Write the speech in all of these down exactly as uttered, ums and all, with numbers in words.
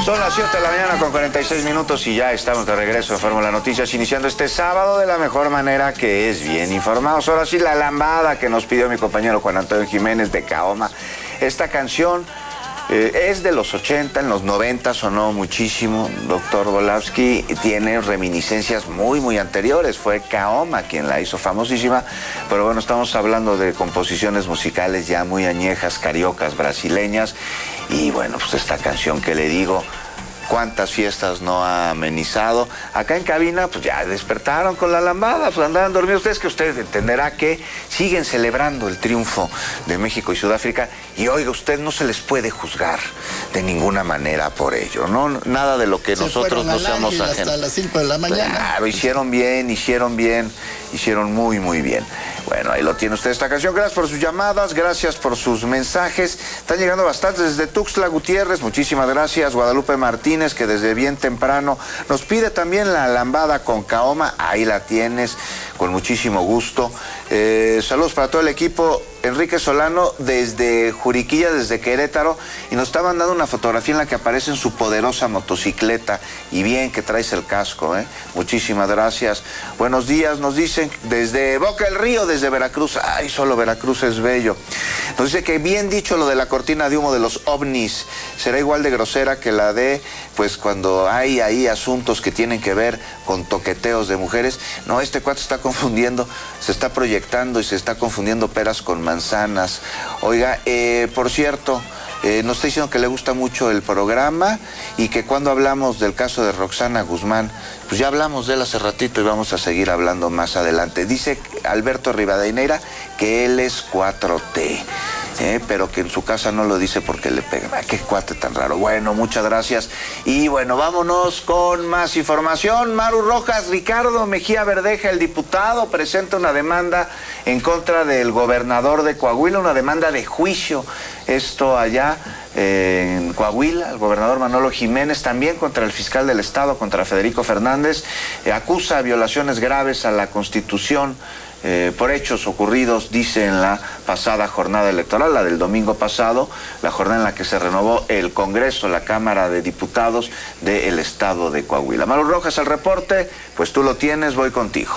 Son las siete de la mañana con cuarenta y seis minutos y ya estamos de regreso en Fórmula Noticias, iniciando este sábado de la mejor manera, que es bien informados. Ahora sí, la lambada que nos pidió mi compañero Juan Antonio Jiménez de Kaoma. Esta canción eh, es de los ochenta, en los noventa sonó muchísimo. Doctor Volavsky tiene reminiscencias muy, muy anteriores. Fue Kaoma quien la hizo famosísima. Pero bueno, estamos hablando de composiciones musicales ya muy añejas, cariocas, brasileñas. Y bueno, pues esta canción que le digo, cuántas fiestas no ha amenizado. Acá en cabina, pues ya despertaron con la lambada, pues andaban dormidos. Ustedes que usted entenderá que siguen celebrando el triunfo de México y Sudáfrica. Y oiga, usted no se les puede juzgar de ninguna manera por ello, ¿no? Nada de lo que se nosotros no seamos ajenos. Hasta las cinco de la mañana. Claro, hicieron bien, hicieron bien, hicieron muy, muy bien. Bueno, ahí lo tiene usted esta canción. Gracias por sus llamadas, gracias por sus mensajes. Están llegando bastantes desde Tuxtla Gutiérrez. Muchísimas gracias. Guadalupe Martínez, que desde bien temprano nos pide también la lambada con Kaoma. Ahí la tienes, con muchísimo gusto. Eh, saludos para todo el equipo. Enrique Solano desde Juriquilla, desde Querétaro, y nos está mandando una fotografía en la que aparece en su poderosa motocicleta. Y bien que traes el casco, ¿eh? Muchísimas gracias. Buenos días, nos dicen desde Boca del Río, desde Veracruz. Ay, solo Veracruz es bello. Nos dice que bien dicho lo de la cortina de humo de los ovnis. Será igual de grosera que la de, pues cuando hay ahí asuntos que tienen que ver con toqueteos de mujeres. No, este cuate está confundiendo, se está proyectando y se está confundiendo peras con manzanas. Oiga, eh, por cierto, eh, nos está diciendo que le gusta mucho el programa y que cuando hablamos del caso de Roxana Guzmán, pues ya hablamos de él hace ratito y vamos a seguir hablando más adelante. Dice Alberto Rivadeneira que él es cuatro T. Eh, pero que en su casa no lo dice porque le pega. Qué cuate tan raro. Bueno, muchas gracias. Y bueno, vámonos con más información. Maru Rojas, Ricardo Mejía Verdeja, el diputado, presenta una demanda en contra del gobernador de Coahuila, una demanda de juicio. Esto allá eh, en Coahuila, el gobernador Manolo Jiménez, también contra el fiscal del estado, contra Federico Fernández, eh, acusa violaciones graves a la Constitución. Eh, por hechos ocurridos, dice, en la pasada jornada electoral, la del domingo pasado, la jornada en la que se renovó el Congreso, la Cámara de Diputados del estado de Coahuila. Maru Rojas, el reporte, pues tú lo tienes, voy contigo.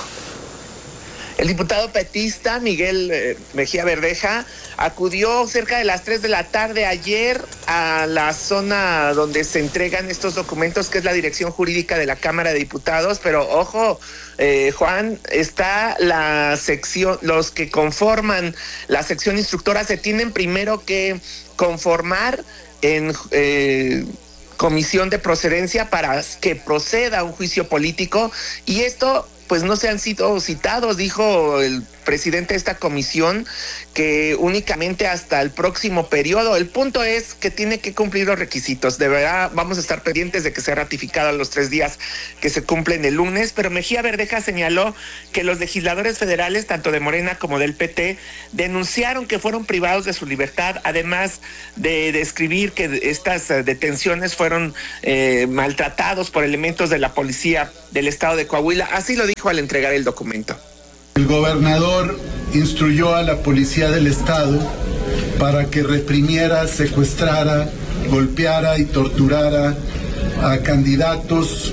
El diputado petista Miguel eh, Mejía Verdeja acudió cerca de las tres de la tarde ayer a la zona donde se entregan estos documentos, que es la dirección jurídica de la Cámara de Diputados, pero ojo, eh, Juan, está la sección, los que conforman la sección instructora se tienen primero que conformar en eh, comisión de procedencia para que proceda un juicio político, y esto pues no se han sido citados, dijo el presidente de esta comisión, que únicamente hasta el próximo periodo. El punto es que tiene que cumplir los requisitos. De verdad, vamos a estar pendientes de que sea ratificado a los tres días que se cumplen el lunes, pero Mejía Verdeja señaló que los legisladores federales, tanto de Morena como del P T, denunciaron que fueron privados de su libertad, además de describir que estas detenciones fueron eh, maltratados por elementos de la policía del estado de Coahuila. Así lo dijo al entregar el documento. El gobernador instruyó a la policía del estado para que reprimiera, secuestrara, golpeara y torturara a candidatos,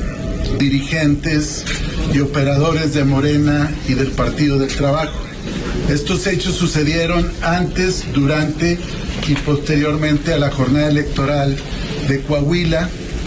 dirigentes y operadores de Morena y del Partido del Trabajo. Estos hechos sucedieron antes, durante y posteriormente a la jornada electoral de Coahuila,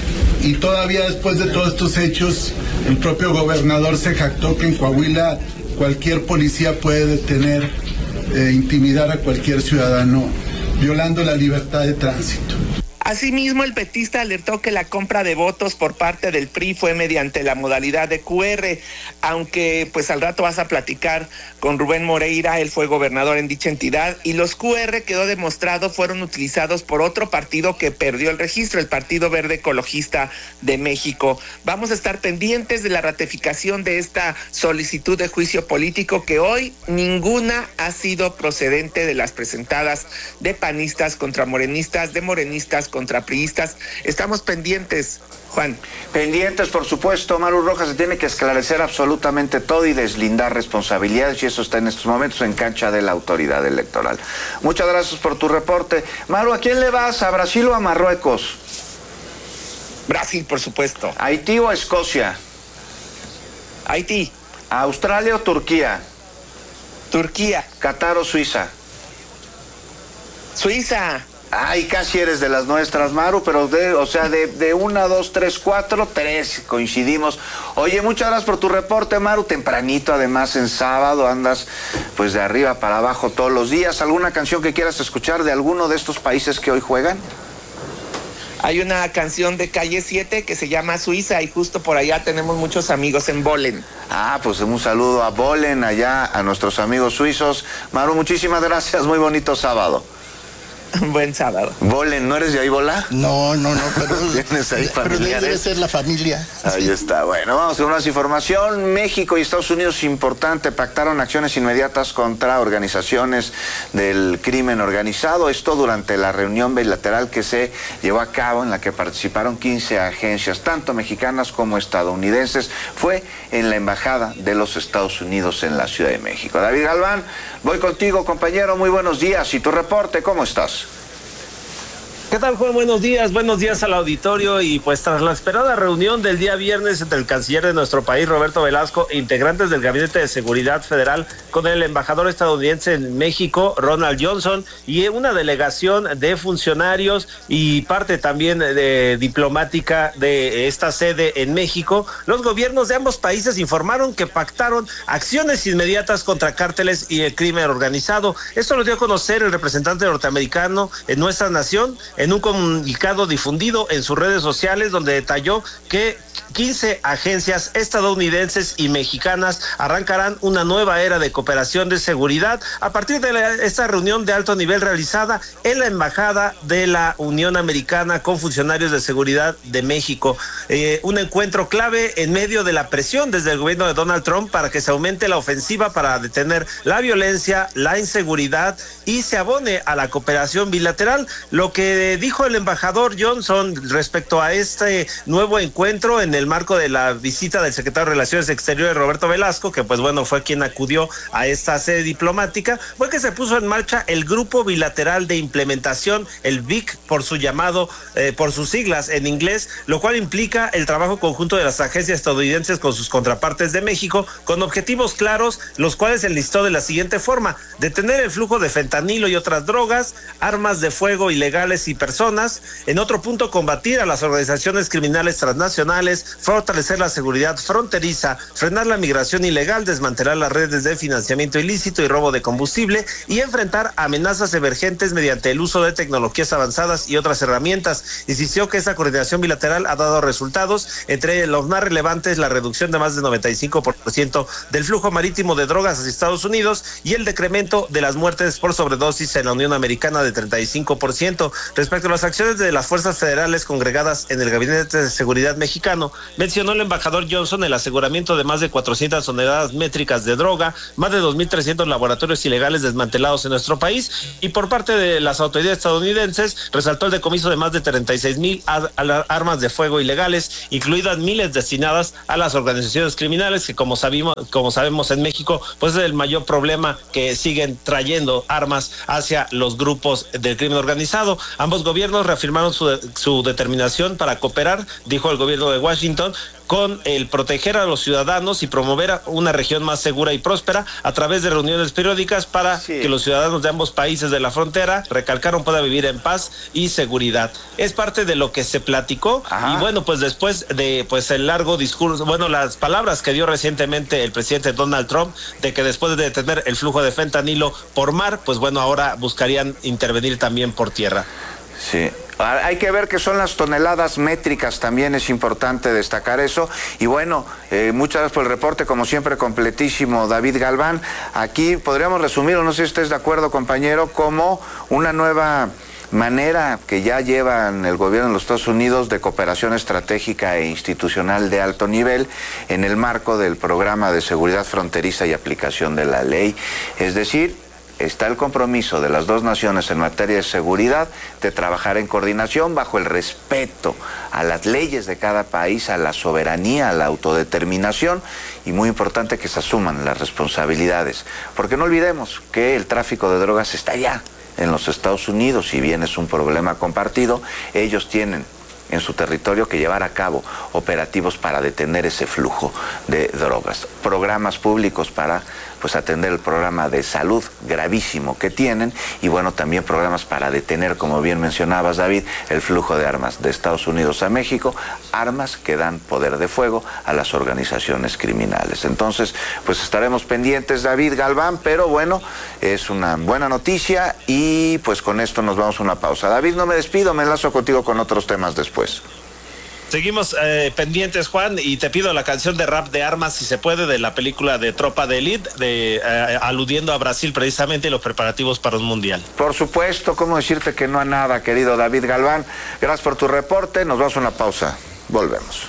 y todavía después de todos estos hechos, el propio gobernador se jactó que en Coahuila cualquier policía puede detener, eh, intimidar a cualquier ciudadano, violando la libertad de tránsito. Asimismo, el petista alertó que la compra de votos por parte del P R I fue mediante la modalidad de Q R, aunque pues al rato vas a platicar con Rubén Moreira, él fue gobernador en dicha entidad, y los Q R, quedó demostrado, fueron utilizados por otro partido que perdió el registro, el Partido Verde Ecologista de México. Vamos a estar pendientes de la ratificación de esta solicitud de juicio político, que hoy ninguna ha sido procedente de las presentadas de panistas contra morenistas, de morenistas contra priistas. Estamos pendientes, Juan. Pendientes, por supuesto. Maru Rojas, se tiene que esclarecer absolutamente todo y deslindar responsabilidades, y eso está en estos momentos en cancha de la autoridad electoral. Muchas gracias por tu reporte. Maru, ¿a quién le vas? ¿A Brasil o a Marruecos? Brasil, por supuesto. ¿Haití o Escocia? Haití. ¿Australia o Turquía? Turquía. ¿Qatar o Suiza? Suiza. Ay, casi eres de las nuestras, Maru, pero de, o sea, de, de una, dos, tres, cuatro, tres, coincidimos. Oye, muchas gracias por tu reporte, Maru, tempranito, además en sábado, andas pues de arriba para abajo todos los días. ¿Alguna canción que quieras escuchar de alguno de estos países que hoy juegan? Hay una canción de Calle siete que se llama Suiza y justo por allá tenemos muchos amigos en Bolen. Ah, pues un saludo a Bolen, allá a nuestros amigos suizos. Maru, muchísimas gracias, muy bonito sábado. Buen sábado. Bolen, ¿no eres de ahí, Bola? No, no, no, pero, ¿Tienes ahí pero familiares? debe ser la familia. Ahí está. Bueno, vamos con más información. México y Estados Unidos, importante, pactaron acciones inmediatas contra organizaciones del crimen organizado. Esto durante la reunión bilateral que se llevó a cabo, en la que participaron quince agencias, tanto mexicanas como estadounidenses. Fue en la Embajada de los Estados Unidos en la Ciudad de México. David Galván, voy contigo, compañero. Muy buenos días. ¿Y tu reporte, cómo estás? ¿Qué tal, Juan? Buenos días, buenos días al auditorio. Y pues tras la esperada reunión del día viernes entre el canciller de nuestro país, Roberto Velasco, e integrantes del Gabinete de Seguridad Federal con el embajador estadounidense en México, Ronald Johnson, y una delegación de funcionarios y parte también de diplomática de esta sede en México, los gobiernos de ambos países informaron que pactaron acciones inmediatas contra cárteles y el crimen organizado. Esto lo dio a conocer el representante norteamericano en nuestra nación en un comunicado difundido en sus redes sociales, donde detalló que quince agencias estadounidenses y mexicanas arrancarán una nueva era de cooperación de seguridad a partir de la, esta reunión de alto nivel realizada en la Embajada de la Unión Americana con funcionarios de seguridad de México. Eh, un encuentro clave en medio de la presión desde el gobierno de Donald Trump para que se aumente la ofensiva para detener la violencia, la inseguridad y se abone a la cooperación bilateral. Lo que dijo el embajador Johnson respecto a este nuevo encuentro en el marco de la visita del secretario de Relaciones Exteriores, Roberto Velasco, que pues bueno fue quien acudió a esta sede diplomática, fue que se puso en marcha el Grupo Bilateral de Implementación, el B I C por su llamado, eh, por sus siglas en inglés, lo cual implica el trabajo conjunto de las agencias estadounidenses con sus contrapartes de México, con objetivos claros, los cuales se enlistó de la siguiente forma: detener el flujo de fentanilo y otras drogas, armas de fuego ilegales y personas. En otro punto, combatir a las organizaciones criminales transnacionales, fortalecer la seguridad fronteriza, frenar la migración ilegal, desmantelar las redes de financiamiento ilícito y robo de combustible y enfrentar amenazas emergentes mediante el uso de tecnologías avanzadas y otras herramientas. Insistió que esta coordinación bilateral ha dado resultados, entre los más relevantes la reducción de más del noventa y cinco por ciento del flujo marítimo de drogas hacia Estados Unidos y el decremento de las muertes por sobredosis en la Unión Americana de treinta y cinco por ciento. Respecto a las acciones de las fuerzas federales congregadas en el Gabinete de Seguridad mexicano, mencionó el embajador Johnson el aseguramiento de más de cuatrocientas toneladas métricas de droga, más de dos mil trescientos laboratorios ilegales desmantelados en nuestro país, y por parte de las autoridades estadounidenses resaltó el decomiso de más de treinta y seis mil armas de fuego ilegales, incluidas miles destinadas a las organizaciones criminales, que como sabemos, como sabemos en México, pues es el mayor problema, que siguen trayendo armas hacia los grupos del crimen organizado. Ambos gobiernos reafirmaron su, su determinación para cooperar, dijo el gobierno de Washington, con el proteger a los ciudadanos y promover una región más segura y próspera a través de reuniones periódicas para sí. que los ciudadanos de ambos países de la frontera, recalcaron, puedan vivir en paz y seguridad. Es parte de lo que se platicó. Ajá. Y bueno, pues después de pues el largo discurso, bueno, las palabras que dio recientemente el presidente Donald Trump, de que después de detener el flujo de fentanilo por mar, pues bueno, ahora buscarían intervenir también por tierra. Sí. Hay que ver que son las toneladas métricas, también es importante destacar eso. Y bueno, eh, muchas gracias por el reporte, como siempre completísimo, David Galván. Aquí podríamos resumirlo, no sé si estés de acuerdo, compañero, como una nueva manera que ya llevan el gobierno de los Estados Unidos de cooperación estratégica e institucional de alto nivel en el marco del programa de seguridad fronteriza y aplicación de la ley. Es decir, está el compromiso de las dos naciones en materia de seguridad de trabajar en coordinación bajo el respeto a las leyes de cada país, a la soberanía, a la autodeterminación, y muy importante que se asuman las responsabilidades, porque no olvidemos que el tráfico de drogas está allá en los Estados Unidos. Si bien es un problema compartido, ellos tienen en su territorio que llevar a cabo operativos para detener ese flujo de drogas. Programas públicos para pues atender el programa de salud gravísimo que tienen y bueno, también programas para detener, como bien mencionabas, David, el flujo de armas de Estados Unidos a México, armas que dan poder de fuego a las organizaciones criminales. Entonces, pues estaremos pendientes, David Galván, pero bueno, es una buena noticia y pues con esto nos vamos a una pausa. David, no me despido, me enlazo contigo con otros temas después. Seguimos eh, pendientes, Juan, y te pido la canción de Rap de Armas, si se puede, de la película de Tropa de Elite, de, eh, aludiendo a Brasil precisamente y los preparativos para un mundial. Por supuesto, ¿cómo decirte que no a nada, querido David Galván? Gracias por tu reporte, nos vamos a una pausa, volvemos.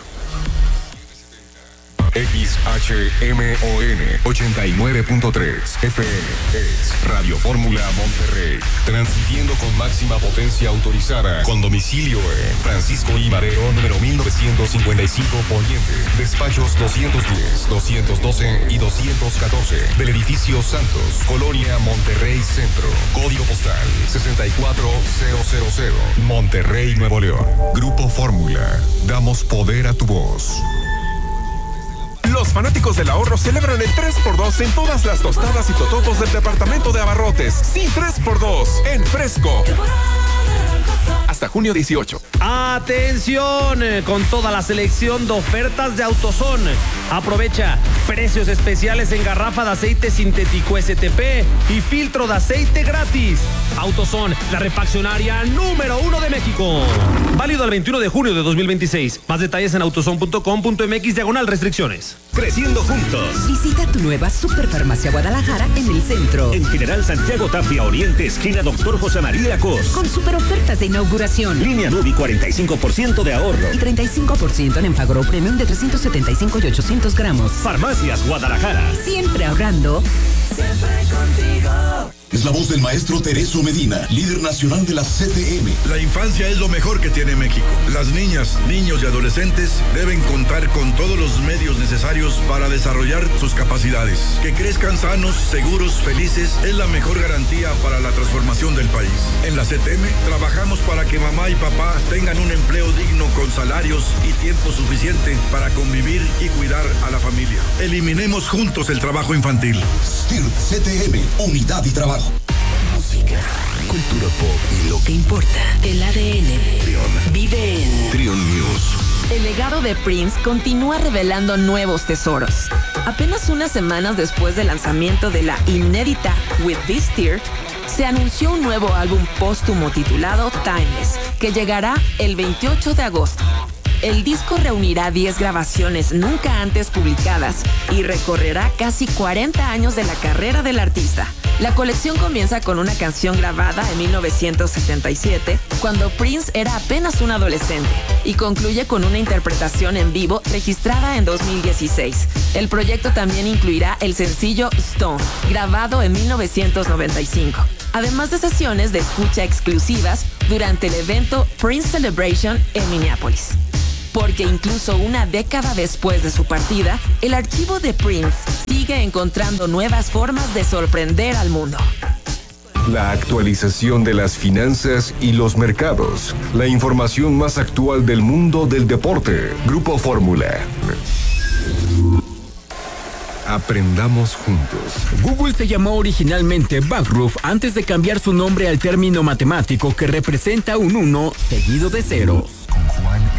X H M O N ochenta y nueve punto tres F M es Radio Fórmula Monterrey, transmitiendo con máxima potencia autorizada, con domicilio en Francisco I. Madero, número mil novecientos cincuenta y cinco Poniente, despachos doscientos diez, doscientos doce y doscientos catorce, del edificio Santos, Colonia Monterrey Centro, código postal sesenta y cuatro mil, Monterrey, Nuevo León. Grupo Fórmula, damos poder a tu voz. Los fanáticos del ahorro celebran el tres por dos en todas las tostadas y totopos del departamento de abarrotes. Sí, tres por dos en Fresco. Hasta junio dieciocho. Atención, eh, con toda la selección de ofertas de AutoZone. Aprovecha precios especiales en garrafa de aceite sintético S T P y filtro de aceite gratis. AutoZone, la refaccionaria número uno de México. Válido el veintiuno de junio de dos mil veintiséis. Más detalles en autozone punto com punto m x diagonal restricciones. Creciendo juntos. Visita tu nueva Superfarmacia Guadalajara en el centro. En General Santiago Tapia Oriente, esquina Doctor José María Cos. Con super ofertas de inauguración. Línea Nubi, cuarenta y cinco por ciento de ahorro. Y treinta y cinco por ciento en Enfagro Premium de trescientos setenta y cinco y ochocientos gramos. Farmacias Guadalajara. Siempre ahorrando. Siempre contigo. Es la voz del maestro Tereso Medina, líder nacional de la C T M. La infancia es lo mejor que tiene México. Las niñas, niños y adolescentes deben contar con todos los medios necesarios para desarrollar sus capacidades. Que crezcan sanos, seguros, felices es la mejor garantía para la transformación del país. En la C T M trabajamos para que mamá y papá tengan un empleo digno con salarios y tiempo suficiente para convivir y cuidar a la familia. Eliminemos juntos el trabajo infantil. S T I R C T M, unidad y trabajo. Música, cultura pop y lo que importa. El A D N Trion. Vive en Trion News. El legado de Prince continúa revelando nuevos tesoros. Apenas unas semanas después del lanzamiento de la inédita With This Tear, se anunció un nuevo álbum póstumo titulado Timeless, que llegará el veintiocho de agosto. El disco reunirá diez grabaciones nunca antes publicadas y recorrerá casi cuarenta años de la carrera del artista. La colección comienza con una canción grabada en mil novecientos setenta y siete, cuando Prince era apenas un adolescente, y concluye con una interpretación en vivo registrada en dos mil dieciséis. El proyecto también incluirá el sencillo Stone, grabado en mil novecientos noventa y cinco, además de sesiones de escucha exclusivas durante el evento Prince Celebration en Minneapolis. Porque incluso una década después de su partida, el archivo de Prince sigue encontrando nuevas formas de sorprender al mundo. La actualización de las finanzas y los mercados. La información más actual del mundo del deporte. Grupo Fórmula. Aprendamos juntos. Google se llamó originalmente Backroof antes de cambiar su nombre al término matemático que representa un uno seguido de ceros.